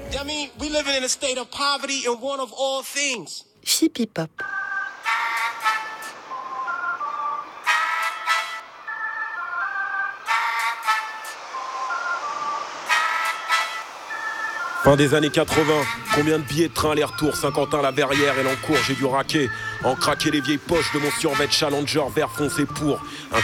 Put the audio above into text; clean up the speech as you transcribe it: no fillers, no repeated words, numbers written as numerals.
I mean, we living in a state of poverty and one of all things. Chippy Pop. Fin des années 80, combien de billets de train aller-retour, Saint-Quentin-la-Verrière et l'Encourt, j'ai dû raquer. En craquer les vieilles poches de mon survêt Challenger vert foncé pour